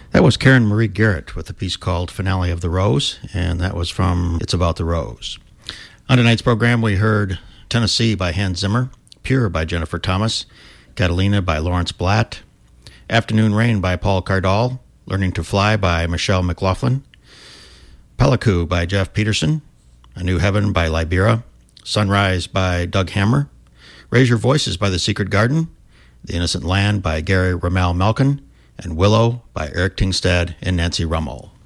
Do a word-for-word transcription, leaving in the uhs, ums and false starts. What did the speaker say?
That was Karen Marie Garrett with a piece called Finale of the Rose, and that was from It's About the Rose. On tonight's program, we heard Tennessee by Hans Zimmer, Pure by Jennifer Thomas, Catalina by Lawrence Blatt, Afternoon Rain by Paul Cardall, Learning to Fly by Michelle McLaughlin, Peliku by Jeff Peterson, A New Heaven by Libera, Sunrise by Doug Hammer, Raise Your Voices by The Secret Garden, The Innocent Land by Gary Ramal Malkin, and Willow by Eric Tingstad and Nancy Rummel.